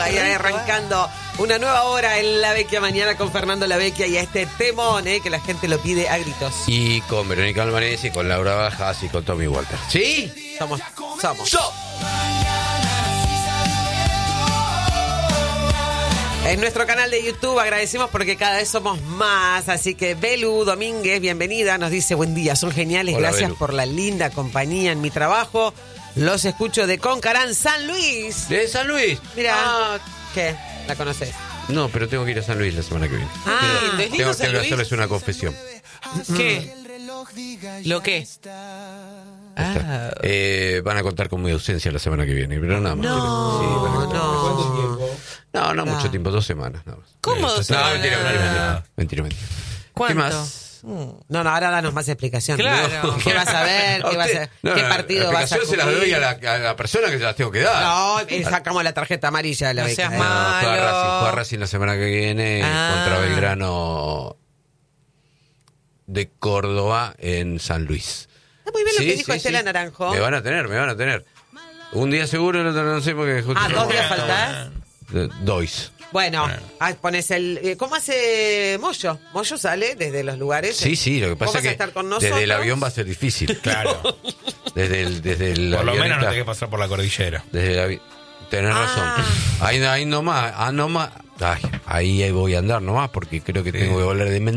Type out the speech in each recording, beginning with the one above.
ahí arrancando una nueva hora en La Vecchia Mañana con Fernando La Vecchia y a este temón, que la gente lo pide a gritos. Y con Verónica Albanese, con Laura Bajas y con Tommy Walter. ¿Sí? Somos. En nuestro canal de YouTube agradecemos porque cada vez somos más, así que Belu Domínguez, bienvenida, nos dice buen día, son geniales, Hola, gracias Belu. por la linda compañía en mi trabajo, los escucho de Concarán, San Luis. ¿De San Luis? Mira, ¿qué? ¿La conoces? No, pero tengo que ir a San Luis la semana que viene. Tengo San que Luis. hacerles una confesión. ¿Qué? ¿Lo qué? Van a contar con mi ausencia la semana que viene, pero nada más. Sí, van a contar. ¿Cuánto tiempo? No mucho tiempo, 2 semanas nada más. ¿Cómo 2 No, semanas? mentira. ¿Cuánto? ¿Qué más? No, ahora danos más explicación. Claro. ¿No? ¿Qué vas a ver? ¿Qué vas a ¿Qué partido vas a La explicación se las doy cubrir? a la persona que se las tengo que dar. No, sacamos la tarjeta amarilla de La No Vecchia. seas malo. Juega Racing la semana que viene contra Belgrano de Córdoba en San Luis. Está muy bien lo que dijo Estela Naranjo. Me van a tener. Un día seguro, el otro no sé porque... 2 días faltás. Dois. Bueno, pones el... ¿Cómo hace Moyo? Moyo sale desde los lugares. Sí, lo que pasa es que estar con nosotros? desde el avión va a ser difícil. Claro. Desde el Por lo avión menos no está- tenés que pasar por la cordillera. Desde el avión. Tenés razón. Ahí nomás. Ay, ahí voy a andar nomás porque creo que tengo que volver de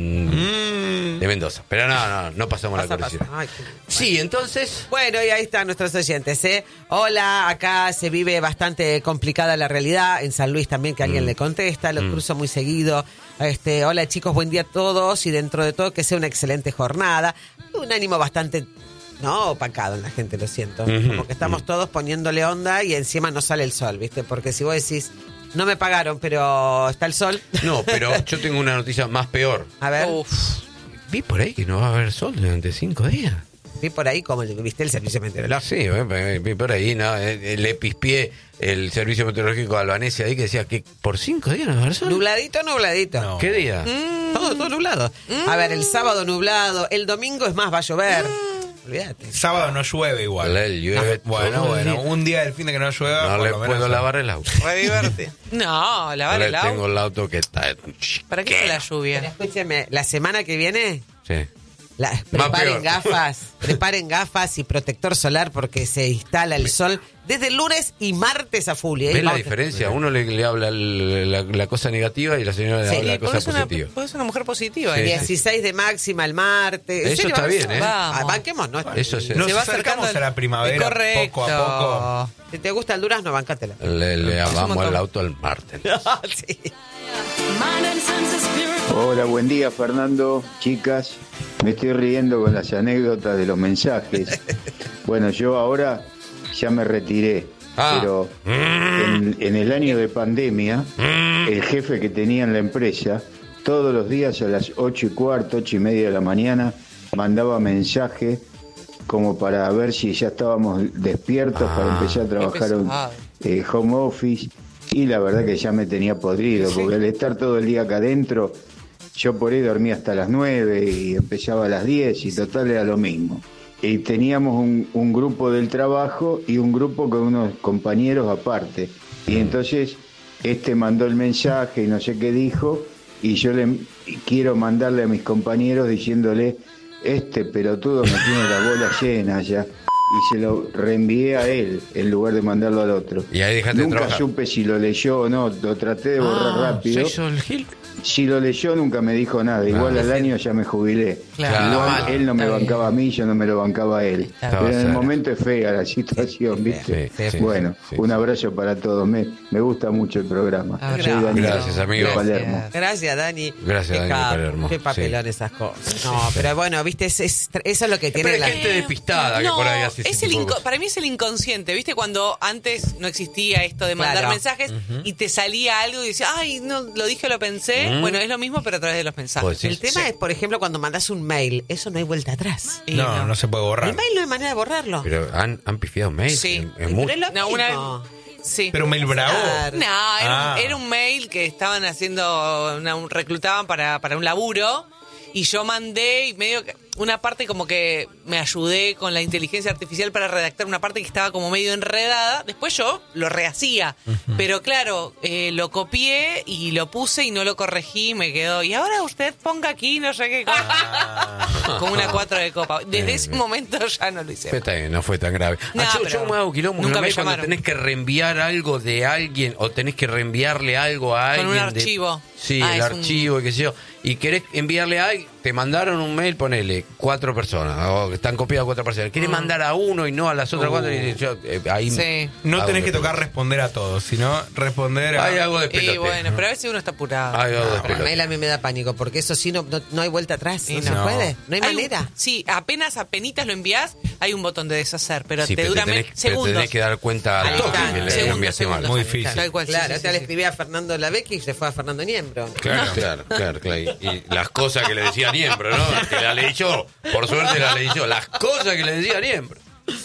de Mendoza. Pero no pasamos la cordillera. Ay, Sí, entonces... Bueno, y ahí están nuestros oyentes, Hola, acá se vive bastante complicada la realidad. En San Luis también que alguien le contesta, lo cruzo muy seguido. Hola chicos, buen día a todos y dentro de todo que sea una excelente jornada. Un ánimo bastante... No, opacado en la gente, lo siento. Como que estamos todos poniéndole onda y encima no sale el sol, ¿viste? Porque si vos decís, no me pagaron, pero está el sol. No, pero yo tengo una noticia más peor. A ver, Vi por ahí que no va a haber sol durante 5 días. vi por ahí como viste el servicio meteorológico. Sí, vi por ahí, ¿no? Le pispié el servicio meteorológico albanese ahí que decía que por 5 días no va a haber sol. Nubladito. No. ¿Qué día? Todo nublado. A ver, el sábado nublado, el domingo es más, va a llover. Olvídate. Sábado no llueve igual. Llueve Bueno, todo el día. un día del fin de que no llueva, No por le lo menos puedo lavar el auto. Re divertido. No, lavar Le el auto. tengo el auto que está... ¿Para qué es la Pero lluvia? escúcheme, la semana que viene, Sí. preparen peor. preparen gafas y protector solar porque se instala el sol desde el lunes y martes a full. ¿Ves la diferencia? Uno le habla la cosa negativa y la señora le Sí, habla la cosa Podés positiva. ser una mujer positiva. Sí. 16 de máxima el martes. ¿En Eso serio? está bien, ¿eh? Vamos. Banquemos, ¿no? Eso sí. Nos Se va acercamos acercando a la primavera Correcto. poco a Si te gusta el durazno, bancátela. Le Es un vamos montón. al auto el martes. Sí. Hola, buen día Fernando, chicas. Me estoy riendo con las anécdotas de los mensajes. Bueno, yo ahora ya me retiré, pero en el año de pandemia, el jefe que tenía en la empresa, todos los días a las 8:15, 8:30 de la mañana, mandaba mensaje como para ver si ya estábamos despiertos para empezar a trabajar en home office. Y la verdad que ya me tenía podrido, porque al estar todo el día acá adentro, yo por ahí dormía hasta las 9 y empezaba a las 10 y total era lo mismo. Y teníamos un grupo del trabajo y un grupo con unos compañeros aparte. Y entonces mandó el mensaje y no sé qué dijo, y yo quiero mandarle a mis compañeros diciéndole, este pelotudo me tiene la bola llena ya. Y se lo reenvié a él en lugar de mandarlo al otro. Y ahí dejaste de Nunca trabajar. supe si lo leyó o no, lo traté de borrar rápido. ¿Se hizo el Gil? Si lo leyó nunca me dijo nada, igual al año ya me jubilé. Claro. Igual Mal. él no me Está bien. bancaba a mí, yo no me lo bancaba a él. bien. Pero en el Estaba momento es fea la situación, ¿viste? Sí, Bueno, sí, un sí. abrazo para todos, me gusta mucho el programa. Gracias. Soy Daniel, Gracias, amigo. de Palermo. Gracias, Dani. Gracias, Qué Dani, de capo, Palermo. Qué papelón esas cosas. No, pero bueno, viste, eso es lo que tiene Pero la... hay gente despistada que No, por ahí hace ese es tipo de cosas. para mí es el inconsciente, ¿viste? Cuando antes no existía esto de mandar Claro. mensajes y te salía algo y decías, ay, no, lo dije, lo pensé. Bueno, es lo mismo, pero a través de los mensajes. Pues sí. El tema es, por ejemplo, cuando mandas un mail, eso no hay vuelta atrás. Y No se puede borrar. El mail no hay manera de borrarlo. Pero han pifiado mail. Sí. Es muy... Pero es lo No, mismo. Sí. Pero Mail Bravo. Claro. No, era un mail que estaban haciendo, reclutaban para un laburo Y yo mandé y medio una parte como que me ayudé con la inteligencia artificial para redactar una parte que estaba como medio enredada. Después yo lo rehacía. Pero claro, lo copié y lo puse y no lo corregí. Me quedó. Y ahora usted ponga aquí no sé qué cosa. Con una 4 de copa. Desde ese momento ya no lo hice. Pero está bien, no fue tan grave. No, Yo me hago quilombo. nunca me cuando llamaron. tenés que reenviar algo de alguien o tenés que reenviarle algo a alguien. Con un archivo. Sí, Ah, el es archivo, qué sé yo. Y querés enviarle a alguien, te mandaron un mail, ponele 4 personas, o están copiadas 4 personas. Querés mandar a uno y no a las otras 4 y yo, ahí Sí. No hago tenés que de tocar responder a todos, sino responder a... Hay algo de pelote. Y bueno, pero a veces uno está apurado. Hay algo de Pero el pelote. mail a mí me da pánico, porque eso sí no hay vuelta atrás. Sí, No se no. puede. No hay Hay un- manera. Sí, apenitas lo envías, hay un botón de deshacer, pero Sí, te pero dura pero te segundos. tenés que dar cuenta al Ahí toque está, que le segundos, enviaste mal. segundos. Muy difícil. Tal cual, Claro, sí, o sí, sea, le sí. escribía a Fernando Lavecchi y se fue a Fernando Niembro. Claro. Y las cosas que le decía Niembro, ¿no? Que la leí yo. Por suerte la leí yo. Las cosas que le decía Niembro.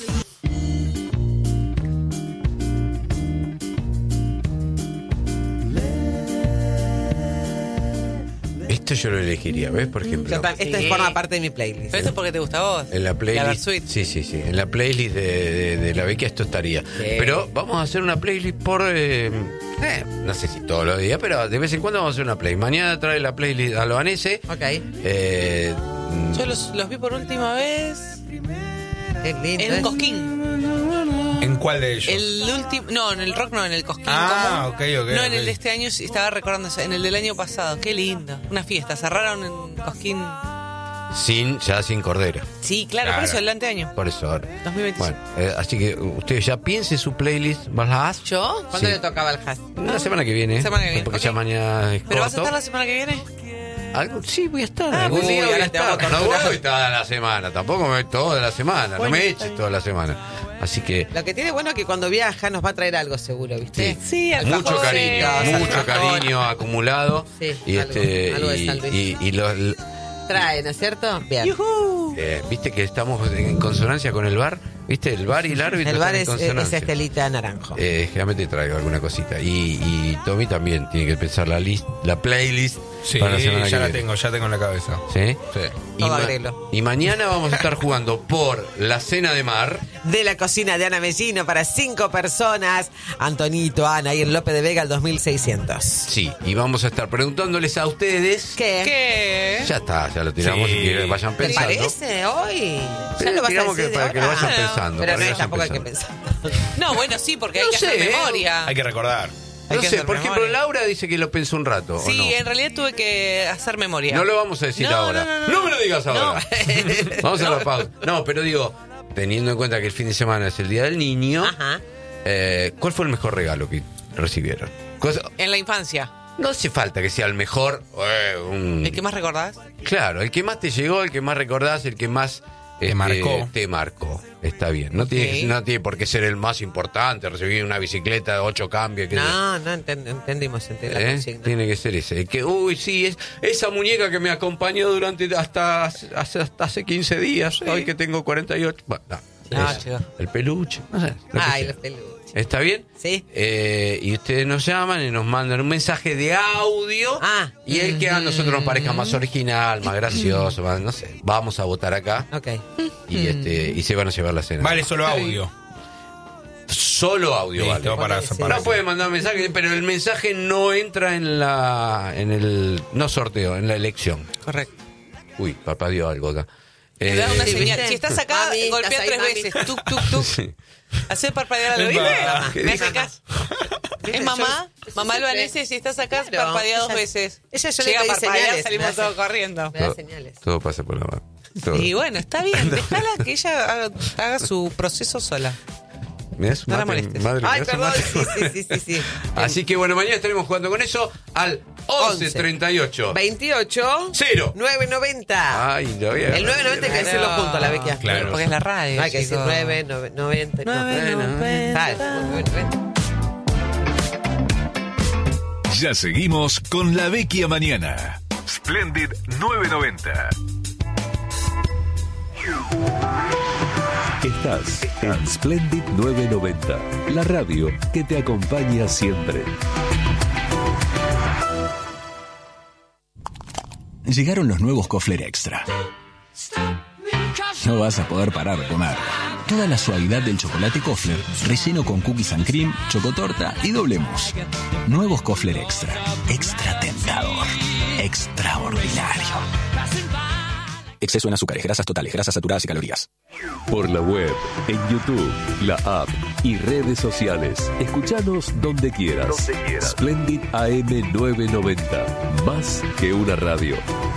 Esto yo lo elegiría, ¿ves? Por ejemplo. Esta Sí. forma parte de mi playlist. Pero esto es porque te gusta a vos. En la playlist. Versuit. Sí. En la playlist de la Becky esto estaría. Pero vamos a hacer una playlist por. No sé si todos los días, pero de vez en cuando vamos a hacer una playlist. Mañana trae la playlist a Loanese. Ok. Yo los vi por última vez Qué lindo. en un Cosquín. ¿En cuál de ellos? El último. No, en el Rock no, en el Cosquín. Ah, ¿cómo? ok. No, en ok. el de este año sí, estaba recordando eso, en el del año pasado. Qué lindo. Una fiesta. Cerraron en Cosquín. Sin Cordero. Sí, claro, Claro. por eso el anteaño. Por eso ahora. 2025. Bueno, así que ustedes ya piensen su playlist. ¿Vas? ¿Yo? ¿Cuándo Sí. le tocaba el hash? La semana que viene. Semana que viene, Porque ok. ya mañana es ¿Pero vas a corto. estar la semana que viene? Sí, voy a estar. Ah, Algún pues sí, día voy ahora a te vamos a estar. No torturar. voy toda la semana. Tampoco me voy toda la semana. Bueno, no me está eches bien. toda la semana. Así que Lo que tiene bueno es que cuando viaja nos va a traer algo seguro, ¿viste? Sí, mucho cariño, alfajores, mucho alfajores. cariño acumulado. Sí, Y algo de San Luis. y los Trae, ¿no es cierto? Bien. ¡Yujú! viste que estamos en consonancia con el bar. ¿Viste? El bar y el árbitro El bar están en es consonancia. Estelita Naranjo. Generalmente traigo alguna cosita. Y Tommy también tiene que pensar la playlist Sí, para la semana que ya la viene. tengo en la cabeza. ¿Sí? Sí. Todo agrelo. Y mañana vamos a estar jugando por la cena de mar. De la cocina de Ana Mellino para 5 personas. Antonito, Ana y el López de Vega, el 2600. Sí, y vamos a estar preguntándoles a ustedes. ¿Qué? ¿Qué? Ya está, ya lo tiramos Sí. y que vayan ¿Te pensando. parece hoy? Ya lo vas a Digamos decir que para de que lo ahora. vayan Ah, pensando. Pero para no que es tampoco hay que vayan pensar. No, bueno, sí, porque hay No que hacer sé, memoria. Hay que recordar. Hay No que sé, hacer por ejemplo, memoria. Laura dice que lo pensó un rato. ¿o Sí, no? en realidad tuve que hacer memoria. No lo vamos a decir No, ahora. no. me lo digas ahora. Vamos a la pausa. No, pero digo, teniendo en cuenta que el fin de semana es el Día del Niño, Ajá. ¿cuál fue el mejor regalo que recibieron? En la infancia. No hace falta que sea el mejor. ¿El que más recordás? Claro, el que más te llegó, el que más recordás, el que más marcó. Te marcó. Está bien. No, Ok. no tiene por qué ser el más importante, recibir una bicicleta de 8 cambios. No, entendimos la consigna. Tiene que ser ese. Que, sí, es esa muñeca que me acompañó durante hasta hace 15 días, hoy que tengo 48. Bueno, no, No, ese. chico. El peluche. No sé, lo que Ay, sea. los peluches. ¿Está bien? Sí. Y ustedes nos llaman y nos mandan un mensaje de audio. Ah. Y el que a nosotros nos parezca más original, más gracioso, más, no sé. Vamos a votar acá Ok. y se van a llevar la cena. Vale solo audio. Solo audio, Listo, vale. Sí. No puede mandar mensaje, pero el mensaje no entra en el no sorteo, en la elección. Correcto. Uy, parpadeó algo acá. Te da una sí, señal. ¿viste? Si estás acá, Mami, golpea ¿estás ahí, 3 mami? veces. Tuk, tuk, tuk. Sí. Hacer parpadear a lo Epa, ¿viste? ¿qué ¿Me dice? hace caso? ¿Viste? Es mamá. Yo- Mamá siempre- Albanese, si estás acá, Claro, parpadea 2 ella- veces. ella yo le Llega a pedí parpadear, señales, salimos me hace- todos corriendo. Me da señales. Todo pasa por la mano. Todo. Y bueno, está bien. Déjala que ella haga su proceso sola. ¿Me das un No la mate, molestes. madre? ¿Me Ay, das un perdón. mate? Sí. Así que bueno, mañana estaremos jugando con eso al 11 38 28 0. 990. Ay, lo voy a El 990 hay que decirlo junto a la Vecchia. Claro. Porque es la radio. Hay que decir chicos. 990. 990. Ya seguimos con La Vecchia Mañana. Splendid 990. Estás en Splendid 990, la radio que te acompaña siempre. llegaron los nuevos Kofler Extra. No vas a poder parar de comer. Toda la suavidad del chocolate Kofler, relleno con cookies and cream, chocotorta y doble mousse. Nuevos Kofler Extra. Extra tentador. Extraordinario. Exceso en azúcares, grasas totales, grasas saturadas y calorías. Por la web, en YouTube, la app y redes sociales. Escuchanos donde quieras. Splendid AM 990. Más que una radio.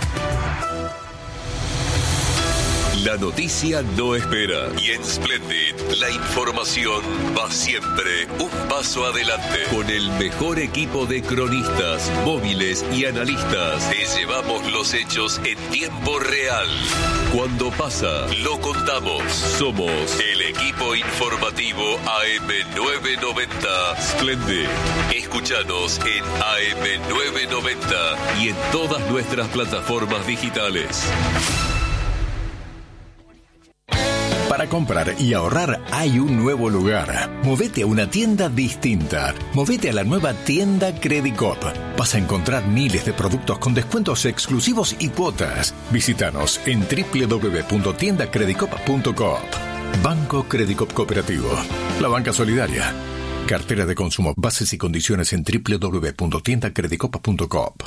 La noticia no espera y en Splendid la información va siempre un paso adelante. Con el mejor equipo de cronistas, móviles y analistas te llevamos los hechos en tiempo real. Cuando pasa, lo contamos. Somos el equipo informativo AM990 Splendid. Escúchanos en AM990 y en todas nuestras plataformas digitales. Para comprar y ahorrar hay un nuevo lugar. Movete a una tienda distinta. Movete a la nueva tienda Credicop. Vas a encontrar miles de productos con descuentos exclusivos y cuotas. Visítanos en www.tiendacredicop.coop. Banco Credicop Cooperativo. La banca solidaria. Cartera de consumo. Bases y condiciones en www.tiendacredicop.coop.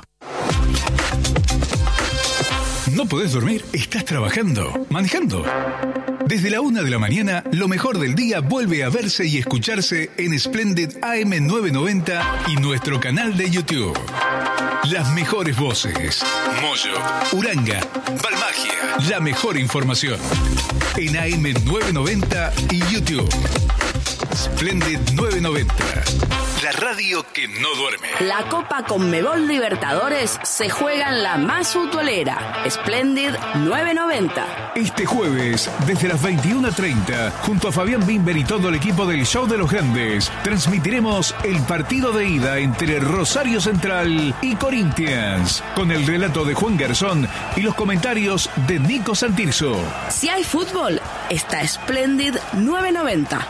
¿No podés dormir? ¿Estás trabajando? ¿Manejando? Desde la 1 de la mañana, lo mejor del día vuelve a verse y escucharse en Splendid AM990 y nuestro canal de YouTube. Las mejores voces. Moyo, Uranga, Balmagia. La mejor información. En AM990 y YouTube. Splendid 990. La radio que no duerme. La Copa Conmebol Libertadores se juega en la más futbolera. Splendid 990. Este jueves, desde las 21:30, junto a Fabián Bimber y todo el equipo del Show de los Grandes, transmitiremos el partido de ida entre Rosario Central y Corinthians, con el relato de Juan Garzón y los comentarios de Nico Santirso. Si hay fútbol, está Splendid 990.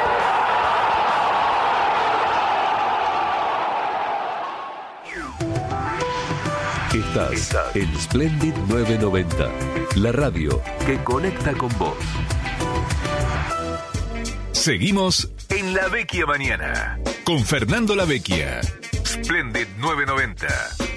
Estás en Splendid 990, la radio que conecta con vos. Seguimos en La Vecchia Mañana con Fernando La Vecchia. Splendid 990.